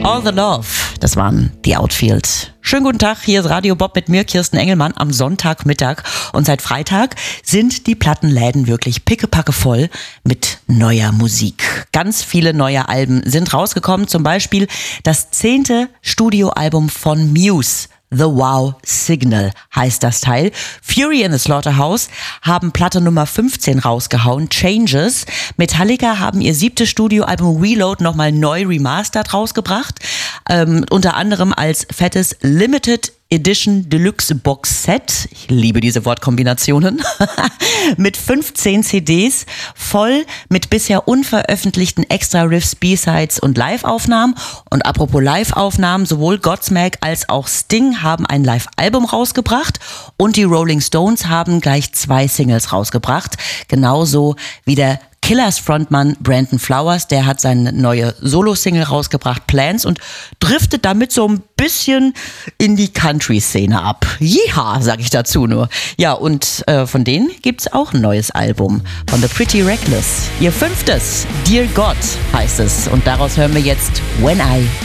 All the Love, das waren die Outfield. Schönen guten Tag, hier ist Radio Bob mit mir, Kirsten Engelmann, am Sonntagmittag. Und seit Freitag sind die Plattenläden wirklich pickepacke voll mit neuer Musik. Ganz viele neue Alben sind rausgekommen, zum Beispiel das 10. Studioalbum von Muse. The Wow Signal heißt das Teil. Fury in the Slaughterhouse haben Platte Nummer 15 rausgehauen, Changes. Metallica haben ihr 7. Studioalbum Reload nochmal neu remastered rausgebracht. Unter anderem als fettes Limited Edition Deluxe Box Set. Ich liebe diese Wortkombinationen. Mit 15 CDs, voll mit bisher unveröffentlichten Extra-Riffs, B-Sides und Live-Aufnahmen. Und apropos Live-Aufnahmen, sowohl Godsmack als auch Sting haben ein Live-Album rausgebracht und die Rolling Stones haben gleich 2 Singles rausgebracht. Genauso wie der Killers-Frontmann Brandon Flowers, der hat seine neue Solo-Single rausgebracht, Plans, und driftet damit so ein bisschen in die Country-Szene ab. Yeehaw, sag ich dazu nur. Ja, und von denen gibt's auch ein neues Album von The Pretty Reckless. Ihr 5. Dear God heißt es. Und daraus hören wir jetzt When I